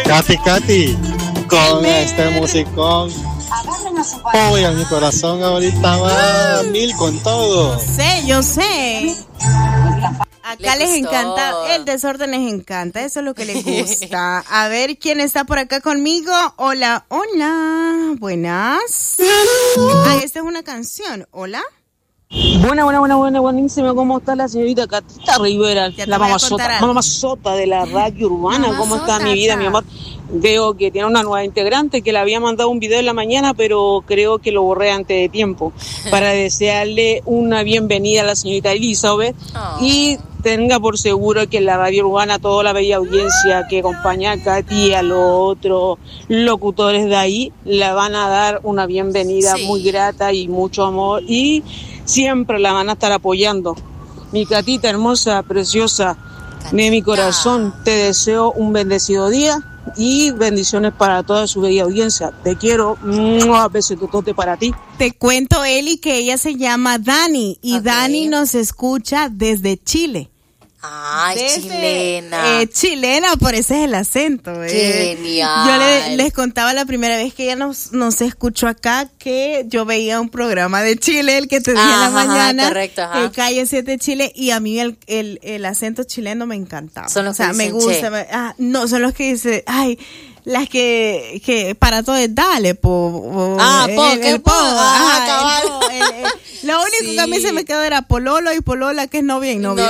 Katy, con este musicón. Uy, a mi corazón ahorita va mil con todo. Yo sé. Acá les encanta, el desorden les encanta, eso es lo que les gusta. A ver, ¿quién está por acá conmigo? Hola, buenas. Esta es una canción, hola. Buenísimo. ¿Cómo está la señorita Catita Rivera? La mamazota de la radio urbana. ¿Cómo está mi vida, mi amor? Veo que tiene una nueva integrante que le había mandado un video en la mañana, pero creo que lo borré antes de tiempo, para desearle una bienvenida a la señorita Elizabeth. Y tenga por seguro que en la radio urbana toda la bella audiencia que acompaña a Katy y a los otros locutores de ahí le van a dar una bienvenida muy grata y mucho amor, y siempre la van a estar apoyando. Mi Catita hermosa, preciosa, de mi corazón, te deseo un bendecido día y bendiciones para toda su bella audiencia. Te quiero, besitotote para ti. Te cuento, Eli, que ella se llama Dani y Dani nos escucha desde Chile. Ay, chilena. Chilena, por ese es el acento. Genial. Yo les contaba la primera vez que ella nos escuchó acá que yo veía un programa de Chile, el que te dije en la mañana. Correcto, Calle 7 Chile, y a mí el acento chileno me encantaba. Son los que me gusta. No, son los que dicen, ay, las que para todo es dale, po. Lo único que a mí se me quedó era pololo y polola, que es novia y novio.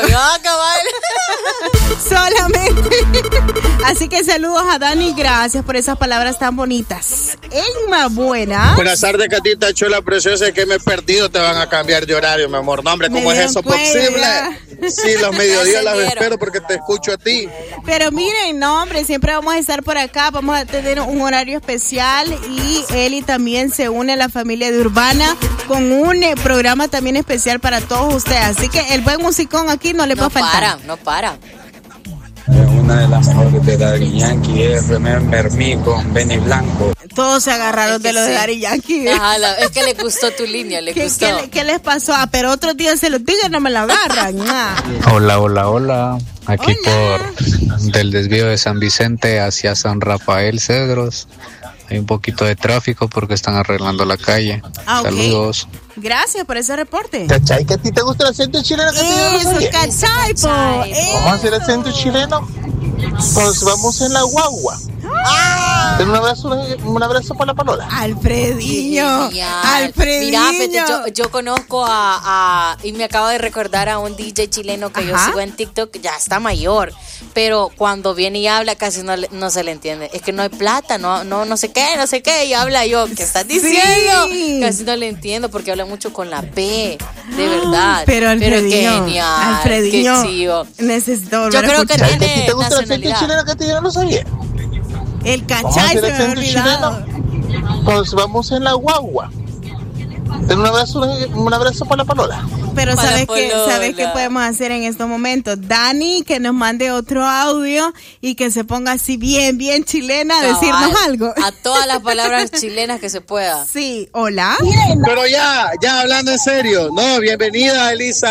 Solamente. Así que saludos a Dani, gracias por esas palabras tan bonitas. Emma, buenas. Buenas tardes, Catita chula, preciosa, que me he perdido, te van a cambiar de horario, mi amor. No, hombre, ¿cómo es eso posible? Sí, los mediodías las espero porque te escucho a ti. Pero miren, no, hombre, siempre vamos a estar por acá, vamos a tener un horario especial, y Eli también se une a la familia de Urbana con un programa también especial para todos ustedes. Así que el buen musicón aquí no le va a faltar. No para. Una de las mejores de Daddy Yankee es Remember Me con Benny Blanco. Todos se agarraron de los de Daddy Yankee. Es que le gustó tu línea, le gustó. ¿Qué les pasó? Pero otros días se los digo y no me la agarran. Hola. Aquí del desvío de San Vicente hacia San Rafael Cedros. Hay un poquito de tráfico porque están arreglando la calle. Saludos. Gracias por ese reporte. ¿Cachai? ¿Que a ti te gusta el acento chileno? Eso, cachai, po. Vamos a hacer acento chileno. Pues vamos en la guagua. Un abrazo para la palola. Alfredinho. Mira, yo conozco y me acabo de recordar a un DJ chileno que yo sigo en TikTok, ya está mayor, pero cuando viene y habla casi no se le entiende. Es que no hay plata, no sé qué, y habla yo, ¿qué estás diciendo? Sí. Casi no le entiendo porque habla mucho con la P, de verdad. Pero Alfredinho, qué chivo. Necesito volver yo creo que tiene ¿te gusta el acento chileno, que yo no sabía? El cachai se me ha olvidado. Pues vamos en la guagua. Un abrazo para la palola. Pero ¿sabes qué podemos hacer en estos momentos? Dani, que nos mande otro audio y que se ponga así bien chilena a decirnos algo. A todas las palabras chilenas que se pueda. Sí, hola. Pero ya hablando en serio, no, bienvenida, Elisa.